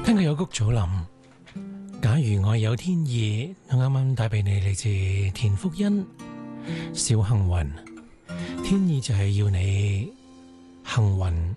聽過有谷祖林，假如愛有天意，我啱啱帶俾你嚟自田馥甄小幸運。天意就係要你幸運